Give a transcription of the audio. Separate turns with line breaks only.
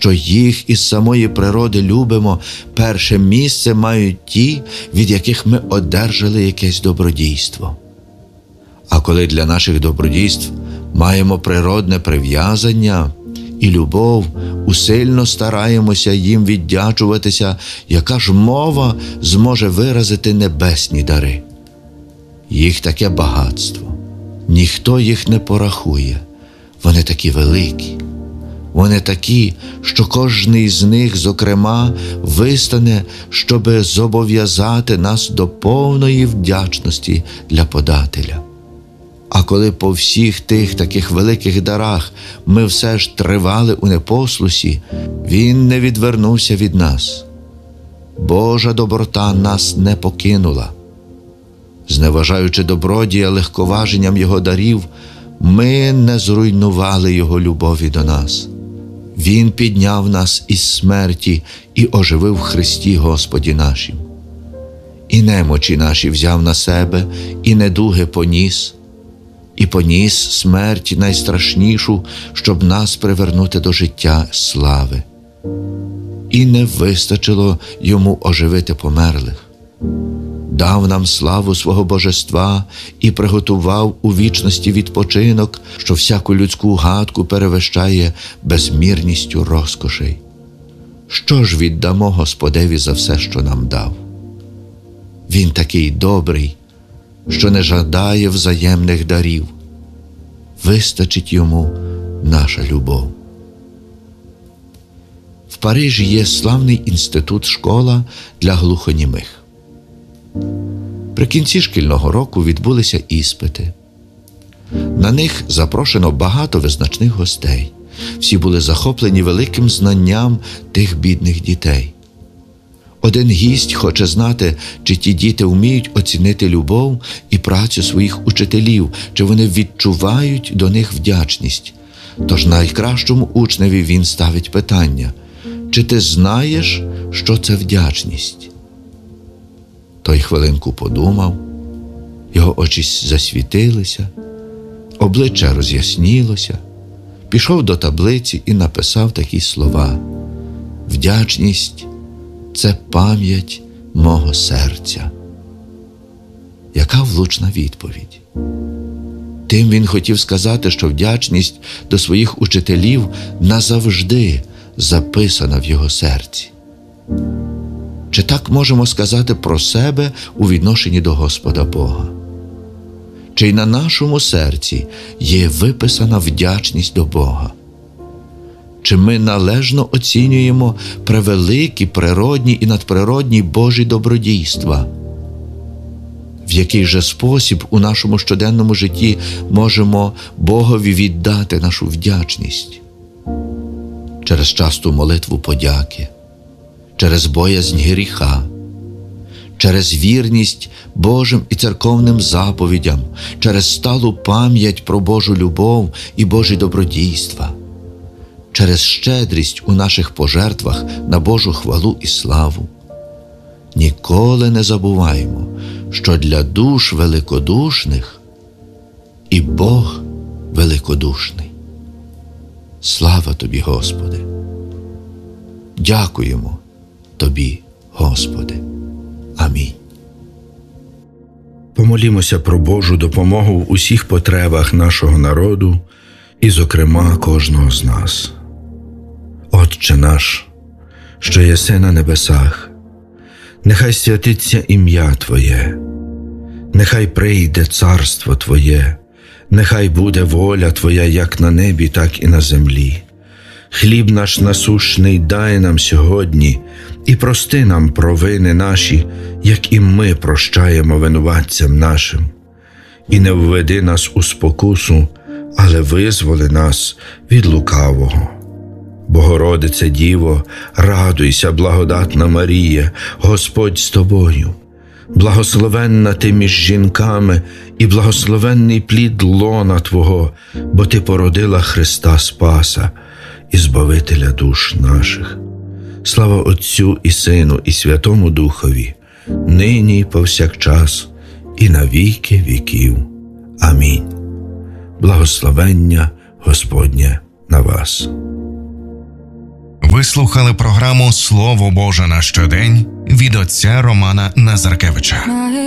що їх із самої природи любимо, перше місце мають ті, від яких ми одержали якесь добродійство. А коли для наших добродійств маємо природне прив'язання і любов, усильно стараємося їм віддячуватися, яка ж мова зможе виразити небесні дари? Їх таке багатство. Ніхто їх не порахує. Вони такі великі. Вони такі, що кожний з них, зокрема, вистане, щоби зобов'язати нас до повної вдячності для подателя. А коли по всіх тих таких великих дарах ми все ж тривали у непослусі, Він не відвернувся від нас. Божа доброта нас не покинула. Зневажаючи добродія легковаженням Його дарів, ми не зруйнували Його любові до нас. Він підняв нас із смерті і оживив в Христі Господі нашим. І немочі наші взяв на себе, і недуги поніс, і поніс смерть найстрашнішу, щоб нас привернути до життя слави. І не вистачило Йому оживити померлих. Дав нам славу свого божества і приготував у вічності відпочинок, що всяку людську гадку перевищає безмірністю розкошей. Що ж віддамо Господеві за все, що нам дав? Він такий добрий, що не жадає взаємних дарів. Вистачить Йому наша любов. В Парижі є славний інститут-школа для глухонімих. При кінці шкільного року відбулися іспити. На них запрошено багато визначних гостей. Всі були захоплені великим знанням тих бідних дітей. Один гість хоче знати, чи ті діти вміють оцінити любов і працю своїх учителів, чи вони відчувають до них вдячність. Тож найкращому учневі він ставить питання: чи ти знаєш, що це вдячність? Той хвилинку подумав, його очі засвітилися, обличчя роз'яснілося, пішов до таблиці і написав такі слова: «Вдячність – це пам'ять мого серця». Яка влучна відповідь! Тим він хотів сказати, що вдячність до своїх учителів назавжди записана в його серці. Чи так можемо сказати про себе у відношенні до Господа Бога? Чи й на нашому серці є виписана вдячність до Бога? Чи ми належно оцінюємо превеликі природні і надприродні Божі добродійства? В який же спосіб у нашому щоденному житті можемо Богові віддати нашу вдячність? Через часту молитву подяки, через боязнь гріха, через вірність Божим і церковним заповідям, через сталу пам'ять про Божу любов і Божі добродійства, через щедрість у наших пожертвах на Божу хвалу і славу. Ніколи не забуваймо, що для душ великодушних і Бог великодушний. Слава Тобі, Господи! Дякуємо Тобі, Господи. Амінь.
Помолімося про Божу допомогу в усіх потребах нашого народу і, зокрема, кожного з нас. Отче наш, що єси на небесах, нехай святиться ім'я Твоє, нехай прийде царство Твоє, нехай буде воля Твоя як на небі, так і на землі. Хліб наш насущний дай нам сьогодні, і прости нам провини наші, як і ми прощаємо винуватцям нашим. І не введи нас у спокусу, але визволи нас від лукавого. Богородице Діво, радуйся, благодатна Марія, Господь з тобою. Благословенна ти між жінками, і благословенний плід лона Твого, бо ти породила Христа Спаса і Збавителя душ наших. Слава Отцю і Сину, і Святому Духові, нині і повсякчас, і на віки віків. Амінь. Благословення Господнє на вас.
Ви слухали програму «Слово Боже на щодень» від отця Романа Назаркевича.